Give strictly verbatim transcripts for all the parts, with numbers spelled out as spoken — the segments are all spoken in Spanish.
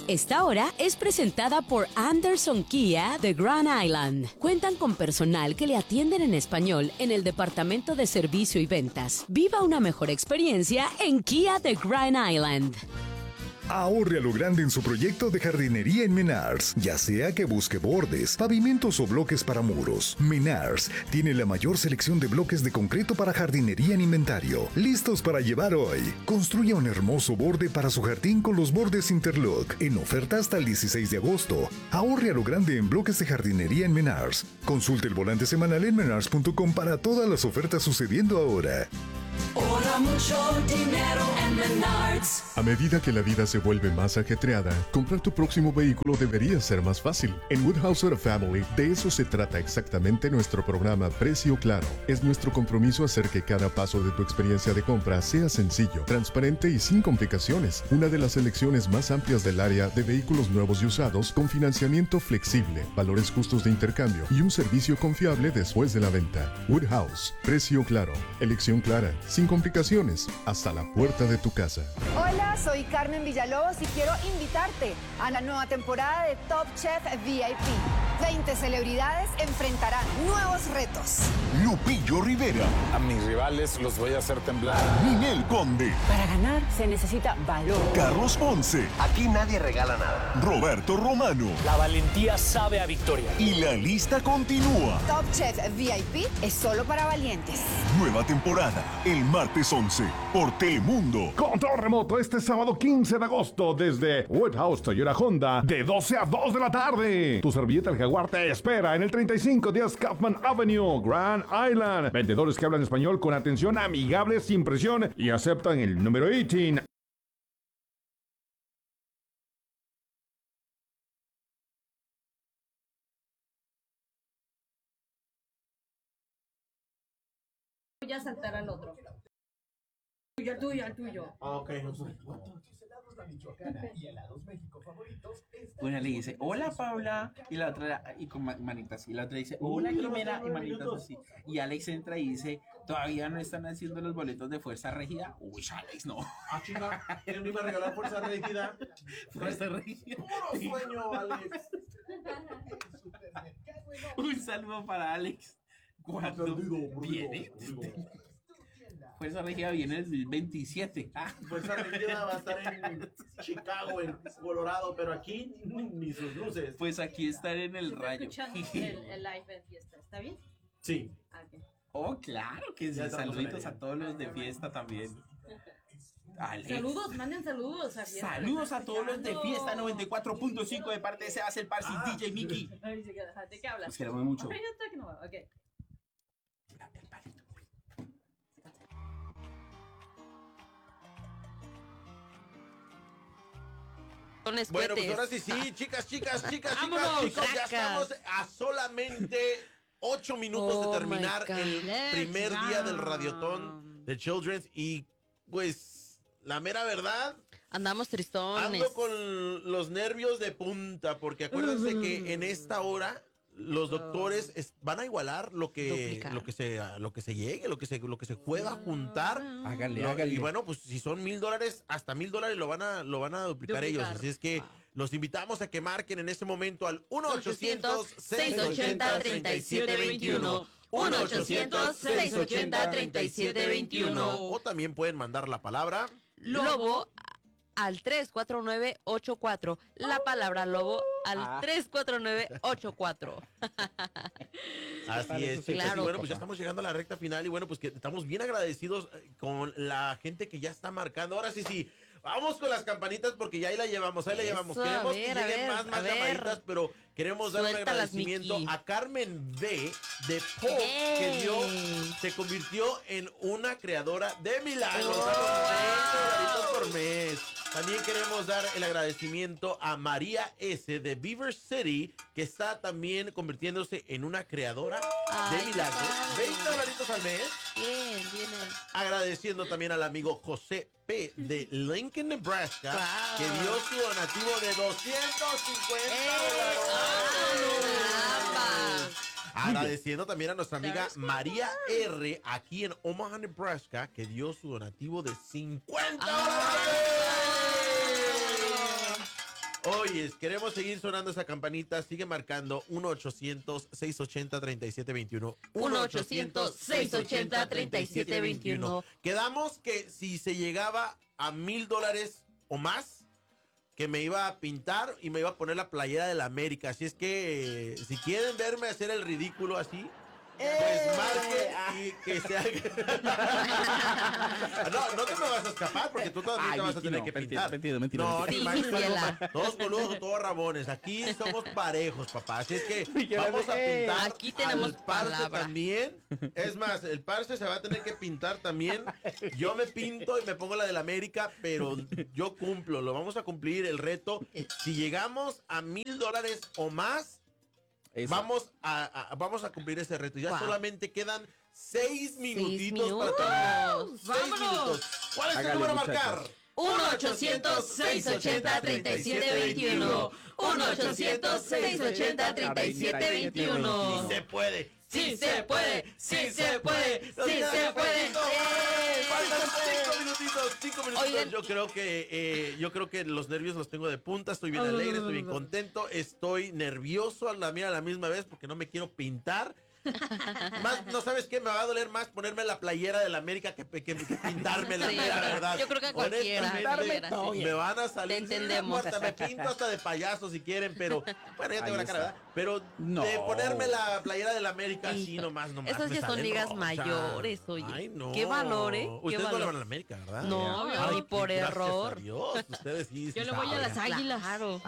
Esta hora es presentada por Anderson Kia de Grand Island. Cuentan con personal que le atienden en español en el departamento de servicio y ventas. Viva una mejor experiencia en Kia de Grand Island. Ahorre a lo grande en su proyecto de jardinería en Menards, ya sea que busque bordes, pavimentos o bloques para muros. Menards tiene la mayor selección de bloques de concreto para jardinería en inventario, listos para llevar hoy. Construya un hermoso borde para su jardín con los bordes Interlock, en oferta hasta el dieciséis de agosto. Ahorre a lo grande en bloques de jardinería en Menards. Consulte el volante semanal en menards punto com para todas las ofertas sucediendo ahora. Ahorra mucho dinero en Menards. A medida que la vida se vuelve más ajetreada, comprar tu próximo vehículo debería ser más fácil. En Woodhouse Auto Family, de eso se trata exactamente nuestro programa Precio Claro. Es nuestro compromiso hacer que cada paso de tu experiencia de compra sea sencillo, transparente y sin complicaciones. Una de las selecciones más amplias del área de vehículos nuevos y usados con financiamiento flexible, valores justos de intercambio y un servicio confiable después de la venta. Woodhouse, Precio Claro, elección clara, sin complicaciones, hasta la puerta de tu casa. Hola, soy Carmen Villalobos y quiero invitarte a la nueva temporada de Top Chef V I P. veinte celebridades enfrentarán nuevos retos. Lupillo Rivera. A mis rivales los voy a hacer temblar. Ninel Conde. Para ganar se necesita valor. Carlos Ponce. Aquí nadie regala nada. Roberto Romano. La valentía sabe a victoria. Y la lista continúa. Top Chef V I P es solo para valientes. Nueva temporada, el martes once, por Telemundo. Control remoto este sábado quince de agosto desde Woodhouse Toyota Honda de doce a dos de la tarde. Tu servilleta El Jaguar te espera en el treinta y cinco diez Kaufman Avenue, Grand Island. Vendedores que hablan español con atención amigable, sin presión y aceptan el número dieciocho. Ya saltar al otro. Al tuyo, al tuyo. Ah, ok. Una le dice, hola Paula, y la otra, y con manitas, y la otra dice, hola Jimena, y manitas así. Y Alex entra y dice, todavía no están haciendo los boletos de Fuerza Régida. Uy, Alex, no. Ah, chinga, ¿quién me iba a regalar Fuerza Régida? Fuerza Régida. Puro sueño, Alex. Un saludo para Alex. ¿Cuándo viene? Fuerza Régida viene el veintisiete. Ah. Fuerza Régida va a estar en Chicago, en Colorado, pero aquí ni sus luces. Pues aquí están en el rayo. Escuchando el, el live de fiesta, ¿está bien? Sí. Okay. Oh, claro que sí. Saluditos a todos los de fiesta también. Alex. Saludos, manden saludos a fiesta. Saludos a todos los de fiesta noventa y cuatro punto cinco de parte de Sebas el Parsi, ah. D J Mickey. ¿De qué hablas? Los queremos mucho. Okay, yo estoy que no, okay. Bueno, pues ahora sí, sí, chicas, chicas, chicas, Vámonos, chicos, ya sacas. estamos a solamente ocho minutos Oh de terminar my God. el primer día del Radiotón de Children's y pues la mera verdad, andamos tristones. ando con los nervios de punta porque acuérdense que en esta hora los doctores es, van a igualar lo que lo que se lo que se llegue, lo que se lo que se pueda juntar. Hágale, Lo- hágale. Y bueno, pues si son mil dólares, hasta mil dólares lo van a lo van a duplicar, ellos. Duplicar. Así es que los invitamos a que marquen en este momento al uno ochocientos, seis ochenta, treinta y siete veintiuno. uno ochocientos, seis ochenta, treinta y siete veintiuno. O también pueden mandar la palabra Lobo al tres cuatro nueve ocho cuatro. La palabra lobo al Ah. tres cuatro nueve ocho cuatro. Así es, chicos. Claro. Y bueno, pues ya estamos llegando a la recta final y bueno, pues que estamos bien agradecidos eh, con la gente que ya está marcando. Ahora sí, sí, vamos con las campanitas porque ya ahí la llevamos, ahí la Eso, llevamos. a Queremos ver, que a lleguen ver, más, más a ver. llamaditas, pero queremos dar un Suéltalas, agradecimiento Miki. a Carmen B de Pop, que dio, se convirtió en una creadora de milagros. Oh. dolaritos por mes. También queremos dar el agradecimiento a María S. de Beaver City, que está también convirtiéndose en una creadora Ay, de milagros. qué padre. veinte dolaritos al mes. Bien, bien. Agradeciendo también al amigo José P. de Lincoln, Nebraska, Wow. que dio su donativo de doscientos cincuenta ¡Eh! dólares. Agradeciendo también a nuestra amiga María R. aquí en Omaha, Nebraska, que dio su donativo de cincuenta dólares. Oye, queremos seguir sonando esa campanita. Sigue marcando uno ochocientos, seiscientos ochenta, treinta y siete veintiuno. uno ochocientos, seiscientos ochenta, treinta y siete veintiuno. Quedamos que si se llegaba a mil dólares o más, que me iba a pintar y me iba a poner la playera de la América. Así es que, eh, si quieren verme hacer el ridículo así, pues marque y que se haga. No, no te me vas a escapar porque tú todavía Ay, te vas a Vicky, tener no, que mentira, pintar. mentira, mentira, No, mentira. ni Sí, más, Gisela. paloma. Todos coludos, todos rabones. Aquí somos parejos, papá. Así es que Gisela, vamos a eh, pintar. aquí tenemos al parce palabra. también. Es más, el parce se va a tener que pintar también. Yo me pinto y me pongo la de la América, pero yo cumplo. Lo vamos a cumplir el reto. Si llegamos a mil dólares o más, Eso. Vamos a, a- vamos a cumplir ese reto. Ya Wow. solamente quedan seis minutitos minutos. para terminar. Seis ¡Vámonos! minutos. ¿Cuál es el Hágale, número a muchachos. marcar? uno ochocientos, seiscientos ochenta, treinta y siete veintiuno. uno ochocientos, seiscientos ochenta, treinta y siete veintiuno. Sí se puede. Sí se puede, sí se puede, Nos sí quedan se cinco puede. minutitos. ¡Eh! Faltan cinco minutitos, cinco minutitos. Oigan. Yo creo que eh, yo creo que los nervios los tengo de punta. Estoy bien alegre, estoy bien contento, estoy nervioso a la mía a la misma vez porque no me quiero pintar. Más, no sabes qué, me va a doler más ponerme la playera de la América que, que, que pintarme la Sí, la verdad. yo creo que a cualquiera, Honestamente, cualquiera, sí. me van a salir. Te entendemos. Hasta me pinto hasta de payaso si quieren, pero bueno, ya tengo Ahí la cara, está. ¿verdad? Pero No. de ponerme la playera de la América así Hijo, nomás, nomás. esas me ya son salen ligas rochas. mayores, oye. Ay, no. Qué valor, ¿eh? Qué Ustedes no valor. le van a la América, ¿verdad? No, Ay, ni por gracias error. a Dios, ustedes sí. Yo sí le voy a las saben. águilas. Claro.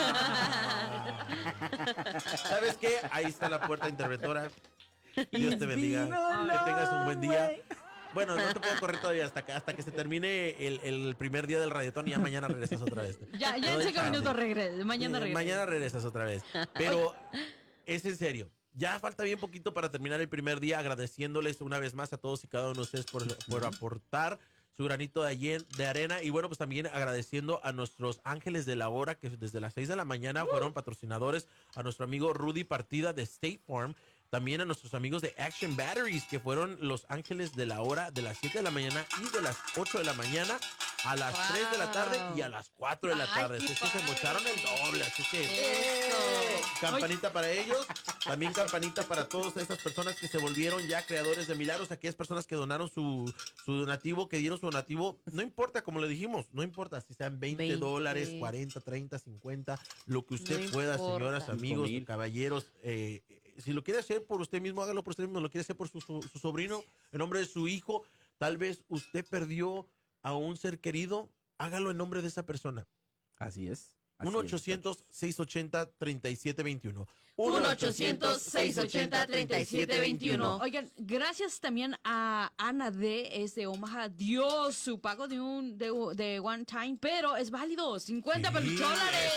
Ah. ¿Sabes qué? Ahí está la puerta interventora. Dios te bendiga. Que tengas un buen día. Bueno, no te puedo correr todavía hasta que, hasta que se termine el, el primer día del radiotón y ya mañana regresas otra vez. Ya, ya No en hay cinco chance. minutos regreso. Mañana Eh, regreso. Mañana regresas otra vez. Pero es en serio. Ya falta bien poquito para terminar el primer día, agradeciéndoles una vez más a todos y cada uno de ustedes por, por aportar su granito de, ayen- de arena. Y bueno, pues también agradeciendo a nuestros ángeles de la hora que desde las seis de la mañana fueron patrocinadores, a nuestro amigo Rudy Partida de State Farm. También a nuestros amigos de Action Batteries, que fueron los ángeles de la hora de las siete de la mañana y de las ocho de la mañana a las Wow. tres de la tarde y a las cuatro de la Ay, tarde. qué Así que se mocharon el doble. Así que Eso. campanita para ellos. También campanita para todas esas personas que se volvieron ya creadores de milagros. Aquellas personas que donaron su, su donativo, que dieron su donativo. No importa, como le dijimos, no importa si sean veinte, veinte. dólares, cuarenta, treinta, cincuenta, lo que usted No pueda, importa. señoras, amigos, Cinco mil. caballeros. Eh, si lo quiere hacer por usted mismo, hágalo por usted mismo. Lo quiere hacer por su, su- su sobrino, en nombre de su hijo. Tal vez usted perdió a un ser querido. Hágalo en nombre de esa persona. Así es. así uno es, ochocientos, seiscientos ochenta, treinta y siete veintiuno. uno ochocientos, seiscientos ochenta, treinta y siete veintiuno. Oigan, gracias también a Ana D. es de Omaha. Dio su pago de un de, de one time, pero es válido. cincuenta Sí, dólares.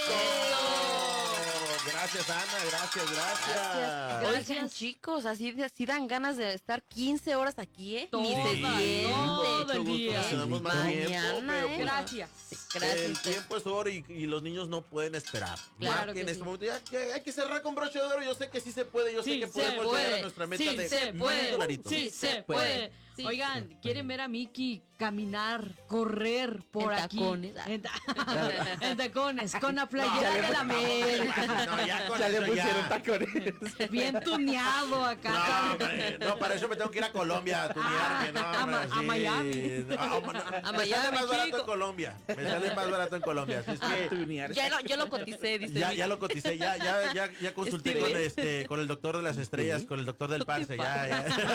eso. Gracias, Ana. Gracias, gracias. Gracias. Oigan, chicos, así, así dan ganas de estar quince horas aquí, ¿eh? Ni se Toda, siente. todo el Mucho gusto, día. nos quedamos más Mañana, tiempo, pero, ¿eh? pues, Gracias. Gracias. El tiempo es oro y, y los niños no pueden esperar. Claro Marquen que en este sí. momento. Ya, ya hay que cerrar con broche de oro. Yo sé que sí se puede. Yo sé Sí que se podemos llegar a puede. nuestra meta Sí de se mil puede. dolaritos. Sí se puede. Sí. Oigan, ¿quieren ver a Miki caminar, correr por En aquí? tacones. En, ta- en tacones, con la No, playera ya de le- la América. No, ya con Ya le eso pusieron ya. tacones. Bien tuneado acá. No, hombre, no, para eso me tengo que ir a Colombia a tunearme, no, a hombre, Ma- a sí. Miami. No, no, me sale Miami, más barato chico. en Colombia. Me sale más barato en Colombia. Así es que Tunear. Ya lo, yo lo coticé, dice. ya, Miki. ya lo coticé, ya, ya, ya, ya consulté Steve. con este, con el doctor de las estrellas, con el doctor del parce, ya,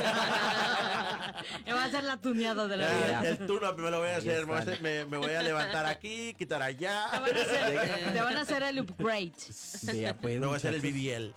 ya. Me va a hacer la tuneada de la Ya, vida. el turno me lo voy a hacer, me voy a, están. hacer- me, me voy a levantar aquí, quitar Te allá. van a hacer, te van a hacer el upgrade. Vea, pues, Me voy a hacer el B muchachos. B L.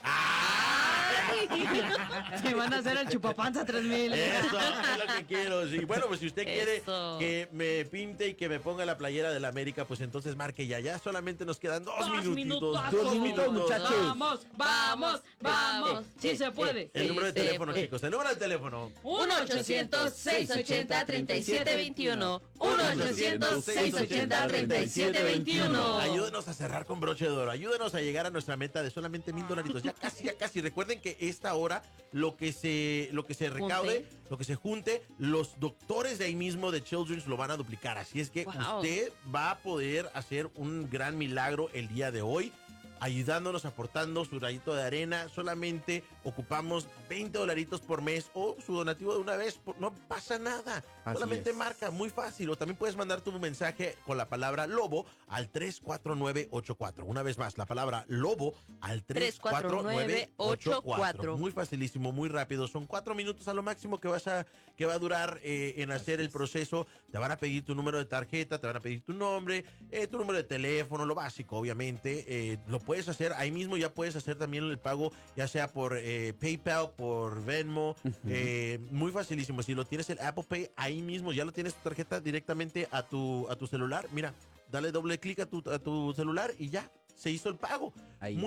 Te van a hacer el chupapanza tres mil. Eso es lo que quiero. Sí. Bueno, pues si usted quiere Eso. que me pinte y que me ponga la playera de la América, pues entonces marque ya. Ya solamente nos quedan dos, Dos minutitos. minutazos. Dos minutos, muchachos. Vamos, vamos, vamos. Sí se puede. El número de Sí se teléfono, puede. chicos. El número de teléfono. uno ochocientos, seiscientos ochenta, treinta y siete veintiuno. uno ochocientos, seiscientos ochenta, treinta y siete veintiuno. Ayúdenos a cerrar con broche de oro. Ayúdenos a llegar a nuestra meta de solamente mil dolaritos. Ya casi, ya casi. Recuerden que de esta hora, lo que se, lo que se recaude, junte. lo que se junte, los doctores de ahí mismo de Children's lo van a duplicar. Así es que wow. usted va a poder hacer un gran milagro el día de hoy, ayudándonos, aportando su granito de arena. Solamente ocupamos veinte dolaritos por mes o su donativo de una vez. No pasa nada. Así Solamente es. marca, muy fácil. O también puedes mandar tu mensaje con la palabra lobo al tres cuatro nueve ocho cuatro. Una vez más, la palabra lobo al tres cuatro nueve ocho cuatro. Muy facilísimo, muy rápido. Son cuatro minutos a lo máximo que vas a que va a durar eh, en hacer el proceso. Te van a pedir tu número de tarjeta, te van a pedir tu nombre, eh, tu número de teléfono, lo básico, obviamente. Eh, lo puedes hacer ahí mismo, ya puedes hacer también el pago, ya sea por eh, PayPal, por Venmo, uh-huh. eh, muy facilísimo. Si lo tienes el Apple Pay, ahí mismo ya lo tienes tu tarjeta directamente a tu, a tu celular. Mira, dale doble clic a tu, a tu celular y ya, se hizo el pago. Ahí. Muy